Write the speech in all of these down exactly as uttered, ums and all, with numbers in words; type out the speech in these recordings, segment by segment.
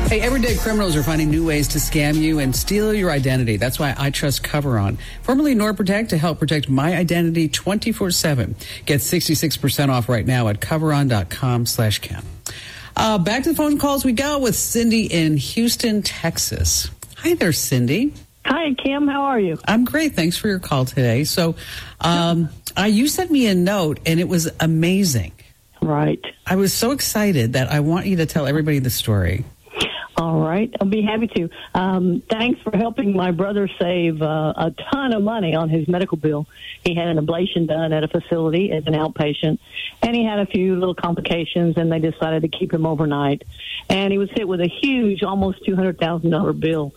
Hey, everyday criminals are finding new ways to scam you and steal your identity. That's why I trust Coveron, formerly NordProtect, to help protect my identity twenty-four seven. Get sixty-six percent off right now at coveron.com slash Ken. Uh, back to the phone calls we go with Cindy in Houston, Texas. Hi there, Cindy. Hi, Kim. How are you? I'm great. Thanks for your call today. So um, uh, you sent me a note, and it was amazing. Right. I was so excited that I want you to tell everybody the story. All right. I'll be happy to. Um, thanks for helping my brother save uh, a ton of money on his medical bill. He had an ablation done at a facility as an outpatient, and he had a few little complications, and they decided to keep him overnight. And he was hit with a huge, almost two hundred thousand dollars bill.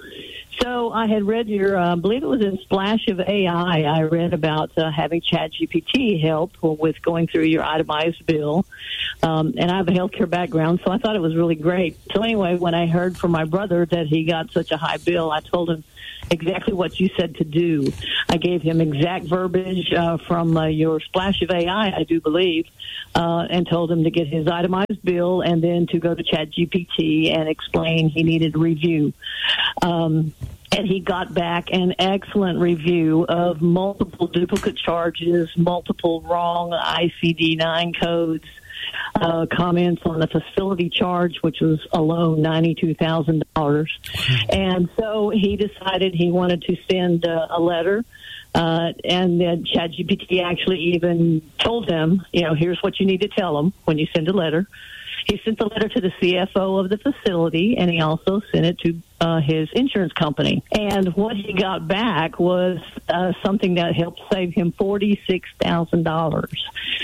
So I had read your, uh, I believe it was in Splash of A I, I read about uh, having ChatGPT help with going through your itemized bill. Um, and I have a healthcare background, so I thought it was really great. So anyway, when I heard from my brother that he got such a high bill, I told him exactly what you said to do. I gave him exact verbiage uh, from uh, your Splash of A I, I do believe, uh, and told him to get his itemized bill and then to go to ChatGPT and explain he needed review. Um, and he got back an excellent review of multiple duplicate charges, multiple wrong I C D nine codes, uh, comments on the facility charge, which was alone ninety-two thousand dollars. And so he decided he wanted to send uh, a letter. Uh, and then ChatGPT actually even told him, you know, here's what you need to tell them when you send a letter. He sent the letter to the C F O of the facility, and he also sent it to uh, his insurance company. And what he got back was uh, something that helped save him forty-six thousand dollars.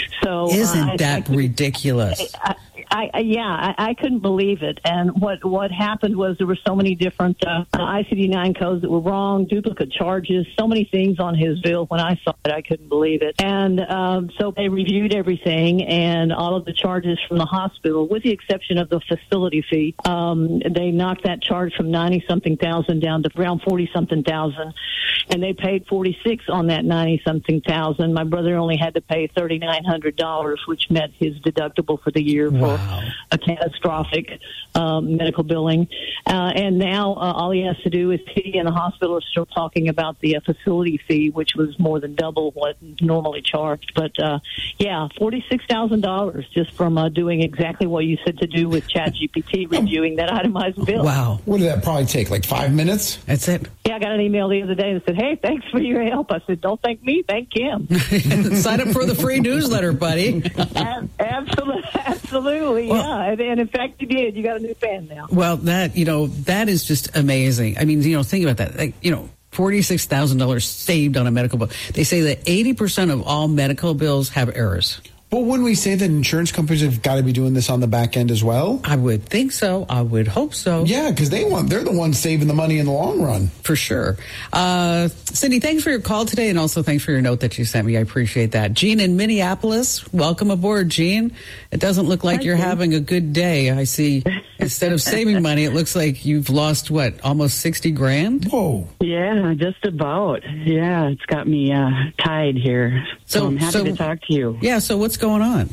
So isn't uh, that I, ridiculous? I, I, I, yeah, I, I couldn't believe it. And what what happened was there were so many different uh, I C D nine codes that were wrong, duplicate charges, so many things on his bill. When I saw it, I couldn't believe it. And um, so they reviewed everything, and all of the charges from the hospital, with the exception of the facility fee, um, they knocked that charge from ninety-something thousand down to around forty-something thousand. And they paid forty-six on that ninety-something thousand. My brother only had to pay thirty-nine hundred dollars, which met his deductible for the year for wow. a catastrophic um, medical billing. Uh, and now uh, all he has to do is he and the hospital are still talking about the uh, facility fee, which was more than double what normally charged. But, uh, yeah, forty-six thousand dollars just from uh, doing exactly what you said to do with ChatGPT, reviewing that itemized bill. Wow. What did that probably take, like five minutes? That's it. Yeah, I got an email the other day that said, hey, thanks for your help. I said, don't thank me, thank Kim. Sign up for the free newsletter, buddy. Absolutely, absolutely, well, yeah. And, and in fact, you did. You got a new fan now. Well, that, you know, that is just amazing. I mean, you know, think about that. Like, you know, forty-six thousand dollars saved on a medical bill. They say that eighty percent of all medical bills have errors. But wouldn't we say that insurance companies have got to be doing this on the back end as well? I would think so. I would hope so. Yeah, because they want, they're the ones saving the money in the long run. For sure. Uh, Cindy, thanks for your call today, and also thanks for your note that you sent me. I appreciate that. Gene in Minneapolis, welcome aboard, Gene. It doesn't look like Hi, you're Gene. having a good day. I see instead of saving money, it looks like you've lost, what, almost sixty grand? Whoa. Yeah, just about. Yeah, it's got me uh, tied here. So, so I'm happy so, to talk to you. Yeah, so what's going on?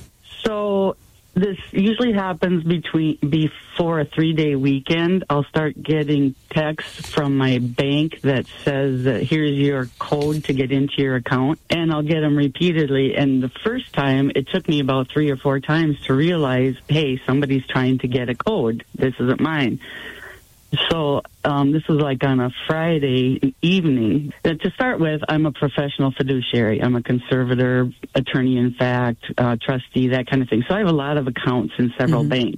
So this usually happens between before a three-day weekend. I'll start getting texts from my bank that says that here's your code to get into your account, and I'll get them repeatedly. And the first time, it took me about three or four times to realize, hey, somebody's trying to get a code. This isn't mine. So um, this was like on a Friday evening. Uh, to start with, I'm a professional fiduciary. I'm a conservator, attorney in fact, uh, trustee, that kind of thing. So I have a lot of accounts in several mm-hmm. banks.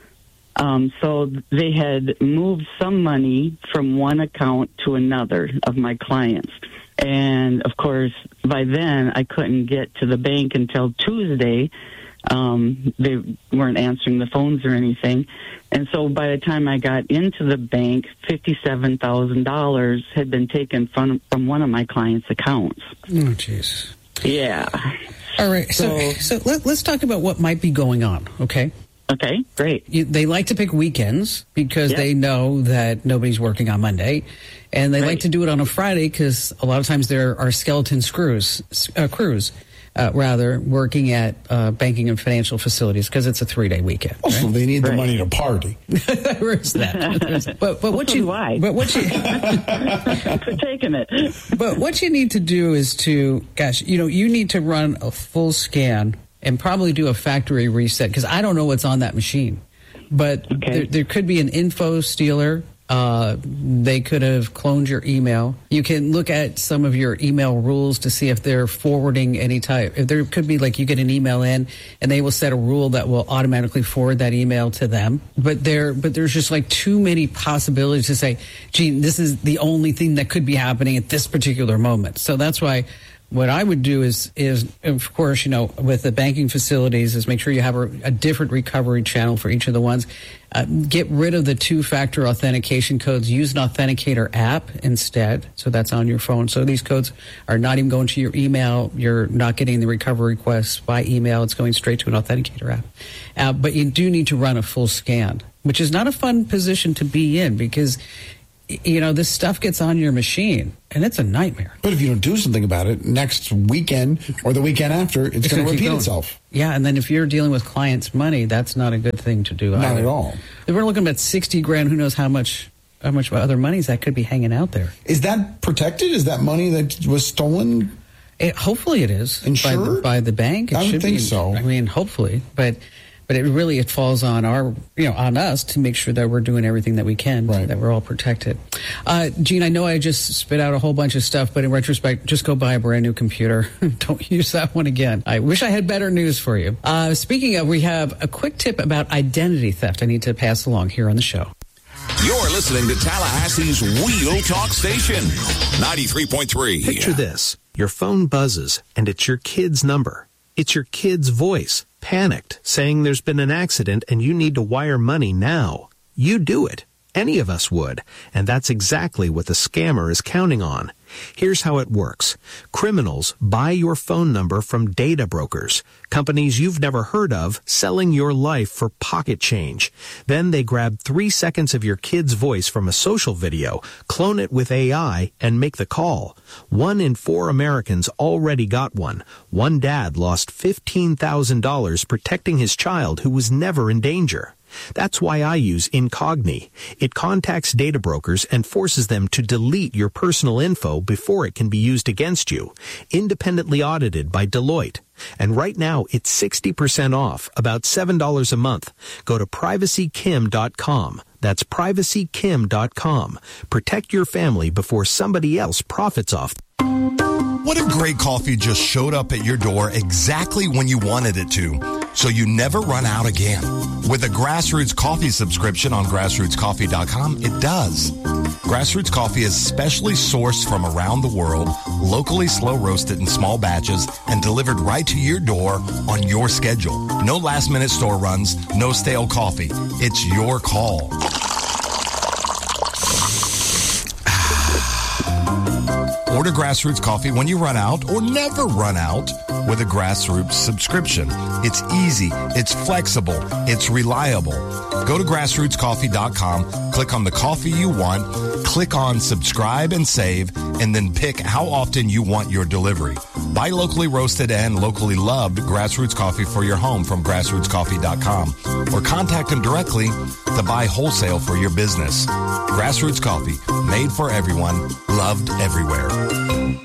Um, so they had moved some money from one account to another of my clients. And, of course, by then I couldn't get to the bank until Tuesday. Um, they weren't answering the phones or anything. And so by the time I got into the bank, fifty-seven thousand dollars had been taken from, from one of my clients' accounts. Oh, jeez. Yeah. All right. So, so, so let, let's talk about what might be going on, okay? Okay, great. You, they like to pick weekends because yep. they know that nobody's working on Monday. And they right. like to do it on a Friday because a lot of times there are skeleton screws, uh, crews. uh, rather, working at uh, banking and financial facilities because it's a three-day weekend. Also, right? they need Right. the money to party. Where's that? There's- but but what So you do I. but what you For taking it. but what you need to do is to gosh, you know, you need to run a full scan and probably do a factory reset because I don't know what's on that machine, but Okay. there, there could be an info stealer. Uh, they could have cloned your email. You can look at some of your email rules to see if they're forwarding any type. If there could be like you get an email in and they will set a rule that will automatically forward that email to them. But there, but there's just like too many possibilities to say, gee, this is the only thing that could be happening at this particular moment. So that's why what I would do is, is of course, you know, with the banking facilities is make sure you have a, a different recovery channel for each of the ones. Uh, get rid of the two-factor authentication codes. Use an authenticator app instead. So that's on your phone. So these codes are not even going to your email. You're not getting the recovery requests by email. It's going straight to an authenticator app. Uh, but you do need to run a full scan, which is not a fun position to be in because you know, this stuff gets on your machine, and it's a nightmare. But if you don't do something about it, next weekend or the weekend after, it's, It's going gonna to keep repeat going. itself. Yeah, and then if you're dealing with clients' money, that's not a good thing to do Not either. at all. If we're looking at sixty grand, who knows how much how much other monies that could be hanging out there. Is that protected? Is that money that was stolen? It, hopefully it is. By the, Insured? by the bank. It I would should think be. so. I mean, hopefully. But but it really, it falls on our, you know, on us to make sure that we're doing everything that we can, Right. that we're all protected. Uh, Gene, I know I just spit out a whole bunch of stuff, but in retrospect, just go buy a brand new computer. Don't use that one again. I wish I had better news for you. Uh, speaking of, we have a quick tip about identity theft I need to pass along here on the show. You're listening to Tallahassee's Wheel Talk Station, ninety-three point three. Picture this. Your phone buzzes, and it's your kid's number. It's your kid's voice, panicked, saying there's been an accident and you need to wire money now. You do it. Any of us would. And that's exactly what the scammer is counting on. Here's how it works. Criminals buy your phone number from data brokers, companies you've never heard of selling your life for pocket change. Then they grab three seconds of your kid's voice from a social video, clone it with A I, and make the call. One in four Americans already got one. One dad lost fifteen thousand dollars protecting his child who was never in danger. That's why I use Incogni. It contacts data brokers and forces them to delete your personal info before it can be used against you. Independently audited by Deloitte. And right now, it's sixty percent off, about seven dollars a month. Go to privacy kim dot com. That's privacy kim dot com. Protect your family before somebody else profits off. What if great coffee just showed up at your door exactly when you wanted it to, so you never run out again? With a Grassroots Coffee subscription on grassroots coffee dot com, it does. Grassroots Coffee is specially sourced from around the world, locally slow roasted in small batches, and delivered right to your door on your schedule. No last minute store runs, no stale coffee. It's your call. Order Grassroots Coffee when you run out or never run out with a Grassroots subscription. It's easy, it's flexible, it's reliable. Go to grassroots coffee dot com, click on the coffee you want, click on subscribe and save, and then pick how often you want your delivery. Buy locally roasted and locally loved Grassroots Coffee for your home from grassroots coffee dot com or contact them directly to buy wholesale for your business. Grassroots Coffee, made for everyone, loved everywhere.